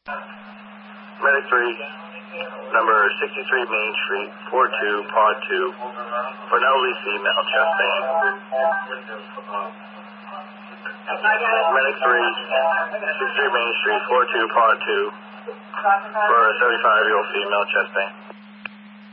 Medic 3, number 63 Main Street, 42, Pod 2, for an elderly female chest pain. Medic 3, 63 Main Street, 42, Pod 2, for a 75-year-old female chest pain.